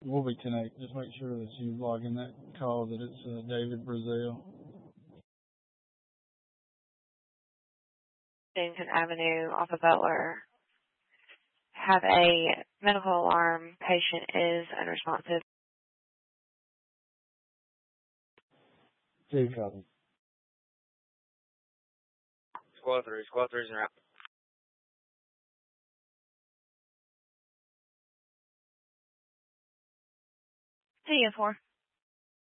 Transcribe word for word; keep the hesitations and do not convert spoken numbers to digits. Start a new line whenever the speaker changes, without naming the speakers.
We'll be ten eight. Just make sure that you log in that call that it's uh, David Brazil.
Jameson Avenue off of Butler. Have a medical alarm. Patient is unresponsive.
Two copy.
Squad three. Squad three's in route.
See you four.